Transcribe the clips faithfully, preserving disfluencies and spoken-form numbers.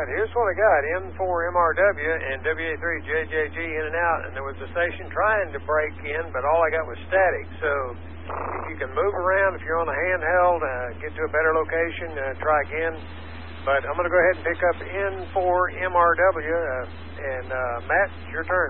right, here's what I got. M four M R W and W A three J J G in and out, and there was a station trying to break in, but all I got was static. So if you can move around, if you're on a handheld, uh, get to a better location, uh, try again. But I'm going to go ahead and pick up N four M R W, uh, and uh, Matt, it's your turn.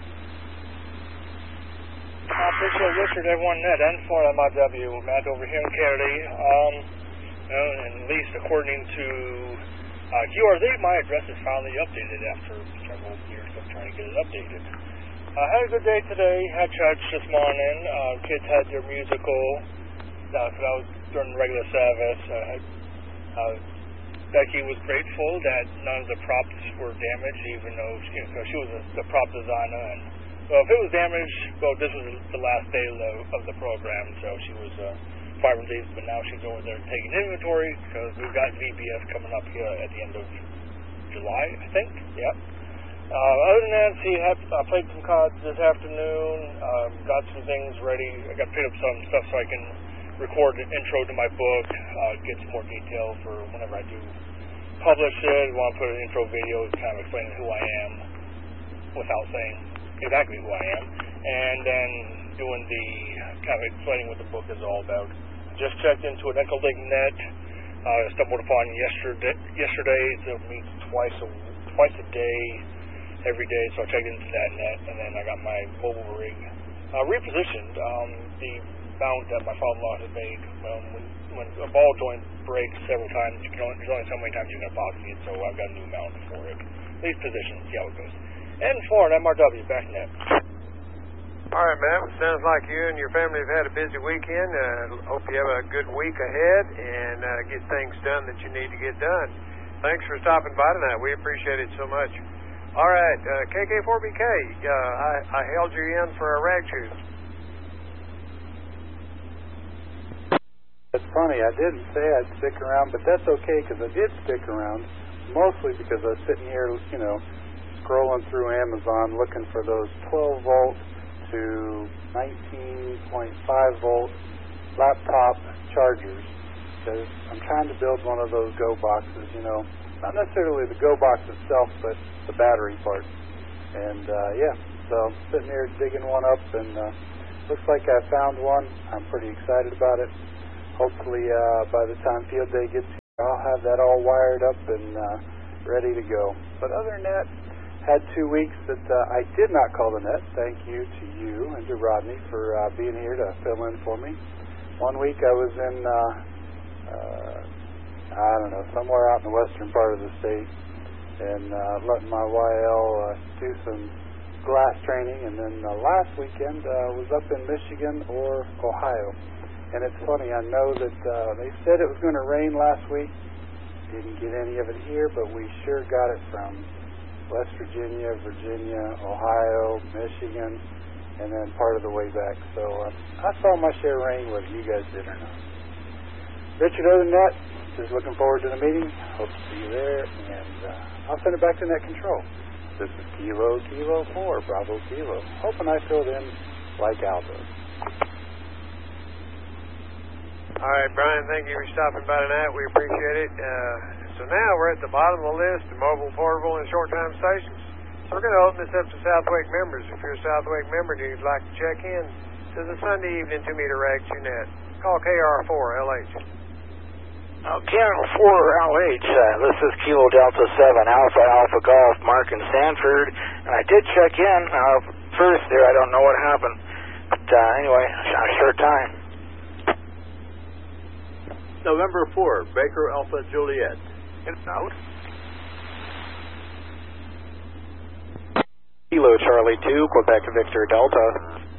I appreciate Richard, everyone net, N four M R W, Matt over here in Kennedy. Um, you know, and at least according to uh, Q R Z, my address is finally updated after several years of trying to get it updated. I uh, had a good day today, had church this morning, uh, kids had their musical, uh, I was during regular service. Uh, uh, Becky was grateful that none of the props were damaged, even though she, you know, she was a, the prop designer. And well, if it was damaged, well, this was the last day of the, of the program, so she was uh, five days. But now she's over there taking inventory because we've got V B S coming up here at the end of July, I think. Yep. Uh, other than that, see, I uh, played some cards this afternoon. Um, got some things ready. I got to pick up some stuff so I can record an intro to my book, uh, get some more detail for whenever I do publish it. I want to put an intro video kind of explaining who I am without saying exactly who I am, and then doing the kind of explaining what the book is all about. Just checked into an Echolink net. Uh, stumbled upon yesterday. Yesterday, so it meets twice a twice a day, every day. So I checked into that net, and then I got my mobile rig uh, repositioned. Um, the mount that my father-in-law had made. Um, when, when a ball joint breaks several times, you can only, there's only so many times you can epoxy it, so I've got a new mount for it. These positions, see how it goes. N four and M R W, back net. All right, Matt. Well, sounds like you and your family have had a busy weekend. Uh, hope you have a good week ahead and uh, get things done that you need to get done. Thanks for stopping by tonight. We appreciate it so much. All right, uh, K K four B K, uh, I, I held you in for a rag choose. It's funny, I didn't say I'd stick around, but that's okay because I did stick around, mostly because I was sitting here, you know, scrolling through Amazon looking for those twelve volt to nineteen point five volt laptop chargers, because I'm trying to build one of those Go boxes, you know, not necessarily the Go box itself, but the battery part. And uh, yeah, so I'm sitting here digging one up, and uh, looks like I found one. I'm pretty excited about it. Hopefully uh, by the time field day gets here, I'll have that all wired up and uh, ready to go. But other than that, had two weeks that uh, I did not call the net. Thank you to you and to Rodney for uh, being here to fill in for me. One week I was in, uh, uh, I don't know, somewhere out in the western part of the state, and uh, letting my Y L uh, do some glass training. And then uh, last weekend uh, was up in Michigan or Ohio. And it's funny, I know that uh, they said it was going to rain last week. Didn't get any of it here, but we sure got it from West Virginia, Virginia, Ohio, Michigan, and then part of the way back. So uh, I saw my share of rain, whether you guys did or not. Richard, other than that, just looking forward to the meeting. Hope to see you there, and uh, I'll send it back to Net Control. This is Kilo, Kilo four, Bravo, Kilo. Hoping I filled in like Aldo. All right, Brian, thank you for stopping by tonight. We appreciate it. Uh, so now we're at the bottom of the list of mobile, portable, and short-time stations. So we're going to open this up to Southwake members. If you're a Southwake member and you'd like to check in to the Sunday evening two meter rag two net, call K R four L H. Uh, K R four L H, uh, this is Kilo Delta seven, Alpha Alpha Golf, Mark in Sanford. And I did check in uh, first there. I don't know what happened. But uh, anyway, a short time. November fourth, Baker Alpha Juliet. In and out. Kilo Charlie two, Quebec Victor Delta.